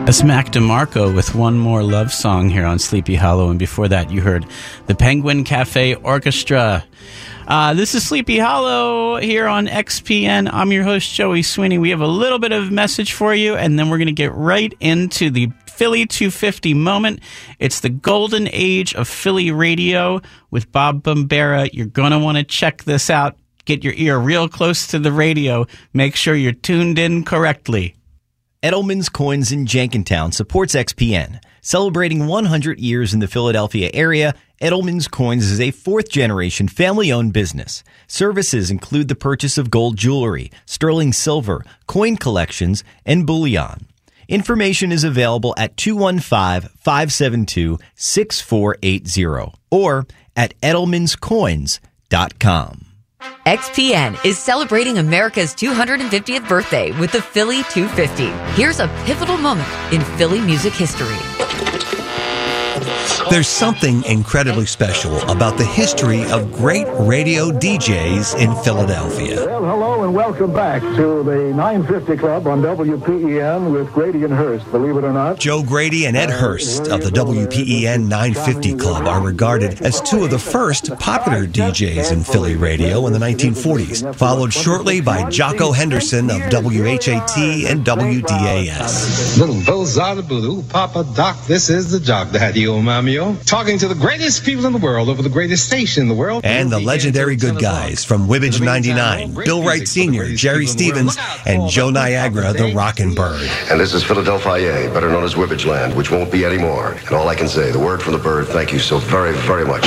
That's Mac DeMarco with One More Love Song here on Sleepy Hollow, and before that you heard the Penguin Cafe Orchestra. This is Sleepy Hollow here on XPN. I'm your host, Joey Sweeney. We have a little bit of message for you, and then we're going to get right into the Philly 250 moment. It's the golden age of Philly radio with Bob Bombera. You're going to want to check this out. Get your ear real close to the radio. Make sure you're tuned in correctly. Edelman's Coins in Jenkintown supports XPN. Celebrating 100 years in the Philadelphia area, Edelman's Coins is a fourth-generation family-owned business. Services include the purchase of gold jewelry, sterling silver, coin collections, and bullion. Information is available at 215-572-6480 or at edelmanscoins.com. XPN is celebrating America's 250th birthday with the Philly 250. Here's a pivotal moment in Philly music history. There's something incredibly special about the history of great radio DJs in Philadelphia. Well, hello and welcome back to the 950 Club on WPEN with Grady and Hurst, believe it or not. Joe Grady and Ed Hurst of the WPEN 950 Club are regarded as two of the first popular DJs in Philly radio in the 1940s, followed shortly by Jocko Henderson of WHAT and WDAS. Little Bozada Boo, Papa Doc, this is the Jock Daddy, oh mommy. Talking to the greatest people in the world over the greatest station in the world. And the legendary good guys from Wibbage 99, Bill Wright Sr., Jerry Stevens, and Joe Niagara, the Rockin' Bird. And this is Philadelphia, better known as Wibbage Land, which won't be anymore. And all I can say, the word from the bird, thank you so very, very much.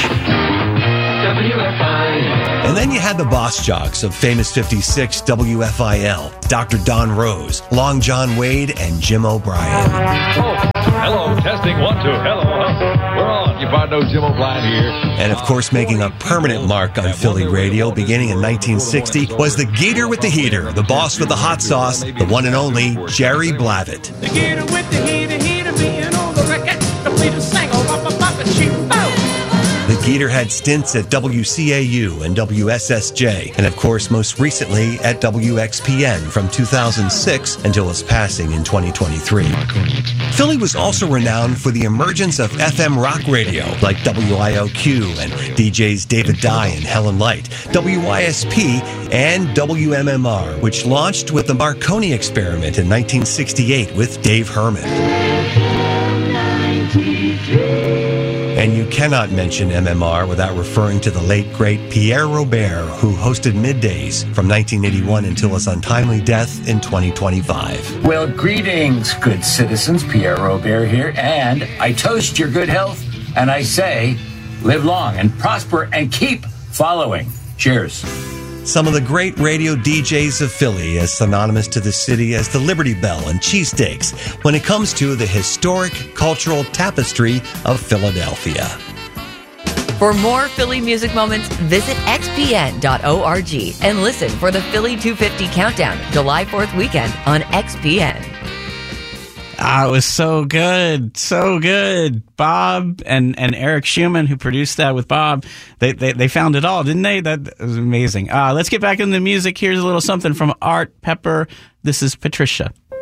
And then you had the boss jocks of famous 56 WFIL, Dr. Don Rose, Long John Wade, and Jim O'Brien. Oh, hello, testing 1, 2, hello. We're on. Your partner Jim O'Brien here. And of course, making a permanent mark on Philly radio beginning in 1960 was the Geeter with the heater, the boss with the hot sauce, the one and only Jerry Blavat. The Geeter with the heater, being on the record, the bleeder sang, oh, shoot, The Geeter had stints at WCAU and WSSJ, and of course, most recently at WXPN from 2006 until his passing in 2023. Philly was also renowned for the emergence of FM rock radio like WIOQ and DJs David Dye and Helen Light, WISP, and WMMR, which launched with the Marconi Experiment in 1968 with Dave Herman. And you cannot mention MMR without referring to the late, great Pierre Robert, who hosted Middays from 1981 until his untimely death in 2025. Well, greetings, good citizens. Pierre Robert here, and I toast your good health, and I say, live long and prosper and keep following. Cheers. Some of the great radio DJs of Philly as synonymous to the city as the Liberty Bell and cheesesteaks when it comes to the historic cultural tapestry of Philadelphia. For more Philly music moments, visit xpn.org and listen for the Philly 250 Countdown, July 4th weekend on XPN. It was so good. So good. Bob and Eric Schumann, who produced that with Bob, they found it all, didn't they? That was amazing. Let's get back into the music. Here's a little something from Art Pepper. This is Patricia.